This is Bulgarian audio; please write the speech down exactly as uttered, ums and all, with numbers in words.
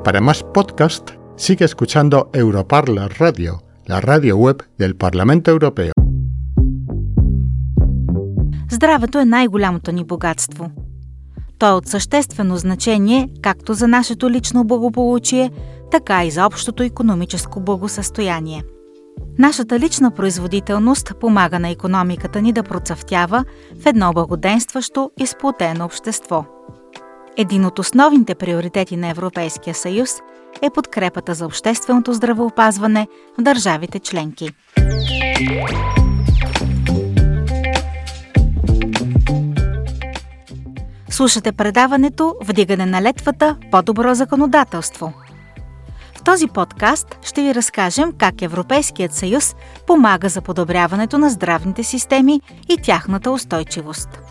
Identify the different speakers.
Speaker 1: Para más podcast, sigue escuchando Europarla Radio, la radio web del Parlamento Europeo.
Speaker 2: Здравето е най-голямото ни богатство. То е от съществено значение както за нашето лично благополучие, така и за общото икономическо благосъстояние. Нашата лична производителност помага на икономиката ни да процъфтява в едно благоденстващо и сплотено общество. Един от основните приоритети на Европейския съюз е подкрепата за общественото здравеопазване в държавите членки. Слушате предаването «Вдигане на летвата – по-добро законодателство». В този подкаст ще ви разкажем как Европейският съюз помага за подобряването на здравните системи и тяхната устойчивост.